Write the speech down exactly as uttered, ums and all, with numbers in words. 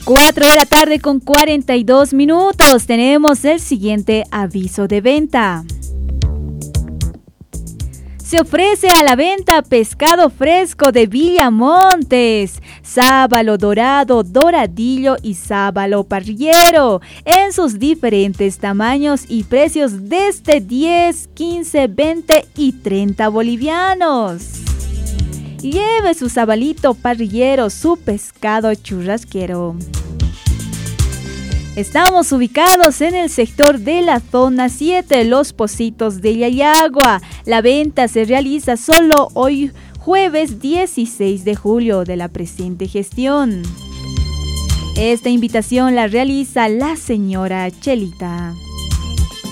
cuatro de la tarde con cuarenta y dos minutos. Tenemos el siguiente aviso de venta. Se ofrece a la venta pescado fresco de Villamontes, sábalo dorado, doradillo y sábalo parrillero en sus diferentes tamaños y precios desde diez, quince, veinte y treinta bolivianos. Lleve su sabalito parrillero, su pescado churrasquero. Estamos ubicados en el sector de la zona siete, Los Pocitos de Yayagua. La venta se realiza solo hoy, jueves dieciséis de julio de la presente gestión. Esta invitación la realiza la señora Chelita.